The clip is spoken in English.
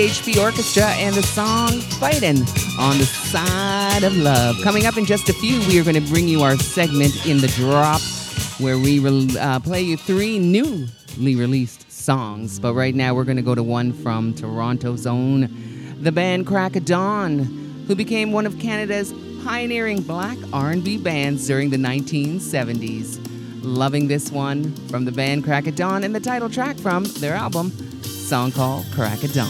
HP Orchestra and the song Fightin' on the Side of Love. Coming up in just a few, we are going to bring you our segment In the Drop, where we play you 3 newly released songs. But right now, we're going to go to one from Toronto's own, the band Crack of Dawn, who became one of Canada's pioneering black R&B bands during the 1970s. Loving this one from the band Crack of Dawn and the title track from their album, song called Crack of Dawn.